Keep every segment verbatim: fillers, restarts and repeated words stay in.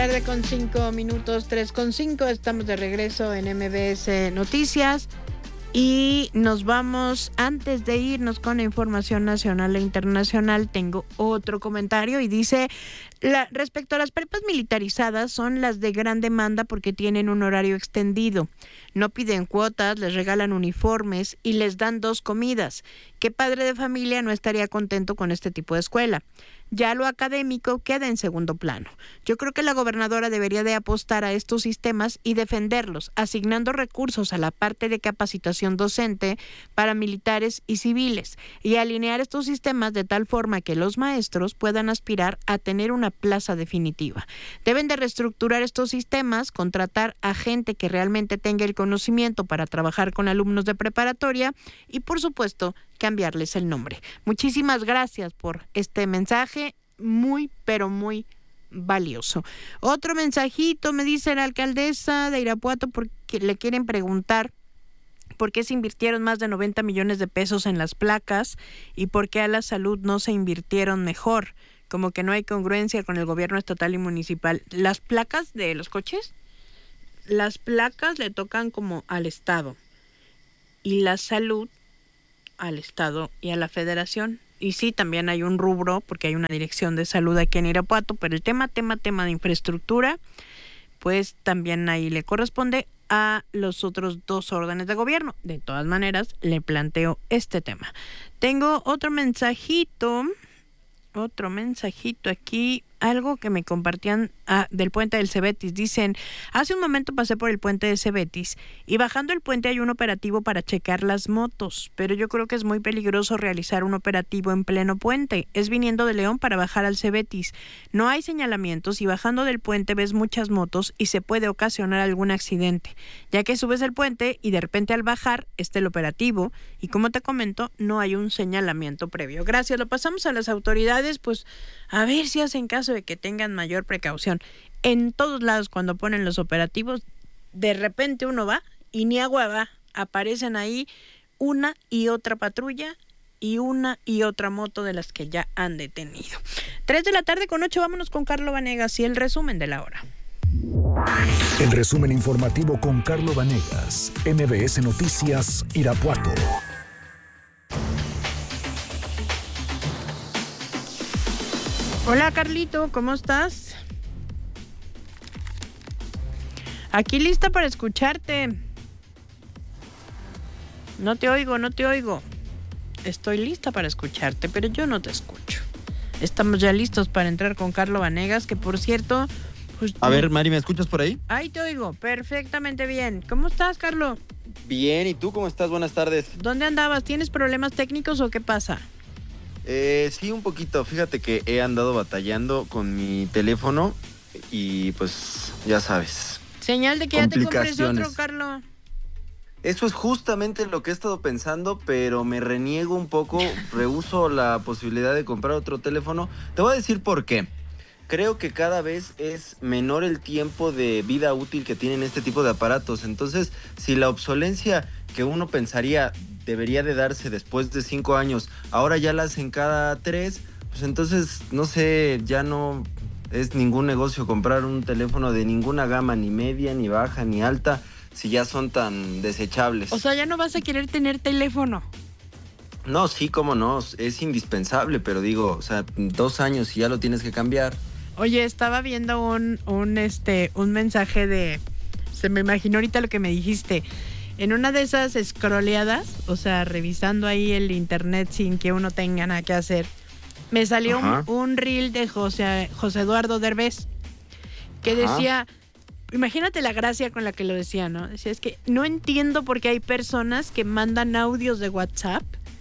tarde con cinco minutos, tres con cinco. Estamos de regreso en M B S Noticias y nos vamos, antes de irnos con la información nacional e internacional, tengo otro comentario y dice, la, respecto a las prepas militarizadas, son las de gran demanda porque tienen un horario extendido. No piden cuotas, les regalan uniformes y les dan dos comidas. ¿Qué padre de familia no estaría contento con este tipo de escuela? Ya lo académico queda en segundo plano. Yo creo que la gobernadora debería de apostar a estos sistemas y defenderlos, asignando recursos a la parte de capacitación docente para militares y civiles, y alinear estos sistemas de tal forma que los maestros puedan aspirar a tener una plaza definitiva. Deben de reestructurar estos sistemas, contratar a gente que realmente tenga el conocimiento para trabajar con alumnos de preparatoria y, por supuesto, cambiarles el nombre. Muchísimas gracias por este mensaje, muy, pero muy valioso. Otro mensajito, me dice la alcaldesa de Irapuato, porque le quieren preguntar por qué se invirtieron más de noventa millones de pesos en las placas y por qué a la salud no se invirtieron mejor. Como que no hay congruencia con el gobierno estatal y municipal. Las placas de los coches, las placas le tocan como al Estado y la salud al Estado y a la Federación. Y sí, también hay un rubro, porque hay una dirección de salud aquí en Irapuato, pero el tema, tema, tema de infraestructura, pues también ahí le corresponde a los otros dos órdenes de gobierno. De todas maneras, le planteo este tema. Tengo otro mensajito, otro mensajito aquí, algo que me compartían ah, del puente del Cebetis. Dicen, hace un momento pasé por el puente de Cebetis y bajando el puente hay un operativo para checar las motos, pero yo creo que es muy peligroso realizar un operativo en pleno puente. Es viniendo de León para bajar al Cebetis. No hay señalamientos y bajando del puente ves muchas motos y se puede ocasionar algún accidente, ya que subes el puente y de repente al bajar está el operativo y, como te comento, no hay un señalamiento previo. Gracias, lo pasamos a las autoridades, pues a ver si hacen caso de que tengan mayor precaución. En todos lados, cuando ponen los operativos, de repente uno va y ni agua va. Aparecen ahí una y otra patrulla y una y otra moto de las que ya han detenido. Tres de la tarde con ocho, vámonos con Carlo Vanegas y el resumen de la hora. El resumen informativo con Carlo Vanegas, M B S Noticias, Irapuato. Hola Carlito, ¿cómo estás? Aquí lista para escucharte. No te oigo, no te oigo. Estoy lista para escucharte, pero yo no te escucho. Estamos ya listos para entrar con Carlo Vanegas, que por cierto... Pues, a ver, Mari, ¿me escuchas por ahí? Ahí te oigo, perfectamente bien. ¿Cómo estás, Carlo? Bien, ¿y tú cómo estás? Buenas tardes. ¿Dónde andabas? ¿Tienes problemas técnicos o qué pasa? Eh, sí, un poquito. Fíjate que he andado batallando con mi teléfono y pues ya sabes. Señal de que ya te compres otro, Carlo. Eso es justamente lo que he estado pensando, pero me reniego un poco, rehúso la posibilidad de comprar otro teléfono. Te voy a decir por qué. Creo que cada vez es menor el tiempo de vida útil que tienen este tipo de aparatos. Entonces, si la obsolencia que uno pensaría debería de darse después de cinco años, ahora ya la hacen cada tres, pues entonces, no sé, ya no es ningún negocio comprar un teléfono de ninguna gama, ni media, ni baja, ni alta, si ya son tan desechables. O sea, ya no vas a querer tener teléfono. No, sí, cómo no, es indispensable, pero digo, o sea, dos años y ya lo tienes que cambiar. Oye, estaba viendo un, un, este, un mensaje de... Se me imaginó ahorita lo que me dijiste. En una de esas scrolleadas, o sea, revisando ahí el internet sin que uno tenga nada que hacer, me salió un, un reel de José, José Eduardo Derbez, que Ajá. decía... Imagínate la gracia con la que lo decía, ¿no? Decía, es que no entiendo por qué hay personas que mandan audios de WhatsApp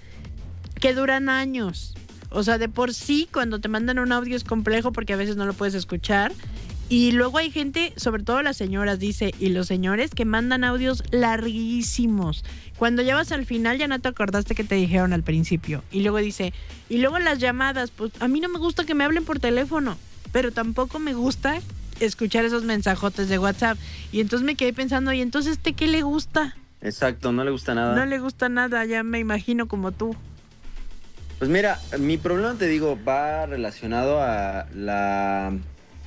que duran años. O sea, de por sí, cuando te mandan un audio es complejo porque a veces no lo puedes escuchar. Y luego hay gente, sobre todo las señoras, dice, y los señores, que mandan audios larguísimos. Cuando ya vas al final ya no te acordaste que te dijeron al principio. Y luego dice, y luego las llamadas, pues a mí no me gusta que me hablen por teléfono, pero tampoco me gusta escuchar esos mensajotes de WhatsApp. Y entonces me quedé pensando, ¿y entonces este qué le gusta? Exacto, no le gusta nada. No le gusta nada, ya me imagino como tú. Pues mira, mi problema, te digo, va relacionado a la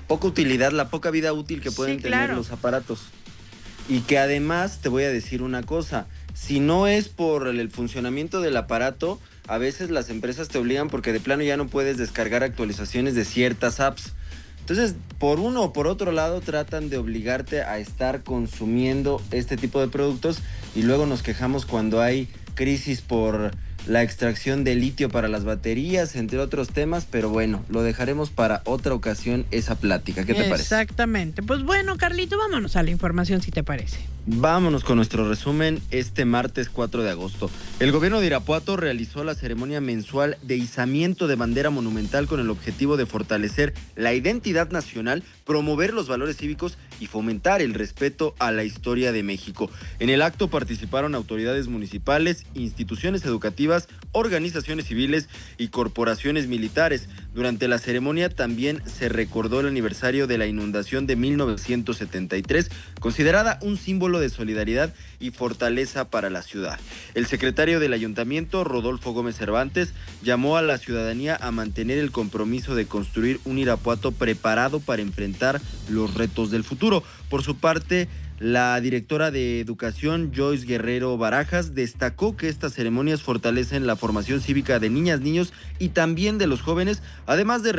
poca utilidad, la poca vida útil que pueden Sí, tener claro. los aparatos. Y que además te voy a decir una cosa, si no es por el funcionamiento del aparato, a veces las empresas te obligan porque de plano ya no puedes descargar actualizaciones de ciertas apps. Entonces, por uno o por otro lado, tratan de obligarte a estar consumiendo este tipo de productos y luego nos quejamos cuando hay crisis por la extracción de litio para las baterías, entre otros temas, pero bueno, lo dejaremos para otra ocasión esa plática. ¿Qué te parece? Exactamente. Pues bueno, Carlito, vámonos a la información si te parece. Vámonos con nuestro resumen este martes cuatro de agosto. El gobierno de Irapuato realizó la ceremonia mensual de izamiento de bandera monumental con el objetivo de fortalecer la identidad nacional, promover los valores cívicos y fomentar el respeto a la historia de México. En el acto participaron autoridades municipales, instituciones educativas, organizaciones civiles y corporaciones militares. Durante la ceremonia también se recordó el aniversario de la inundación de mil novecientos setenta y tres, considerada un símbolo de solidaridad y fortaleza para la ciudad. El secretario del ayuntamiento, Rodolfo Gómez Cervantes, llamó a la ciudadanía a mantener el compromiso de construir un Irapuato preparado para enfrentar los retos del futuro. Por su parte, la directora de Educación, Joyce Guerrero Barajas, destacó que estas ceremonias fortalecen la formación cívica de niñas, niños y también de los jóvenes, además de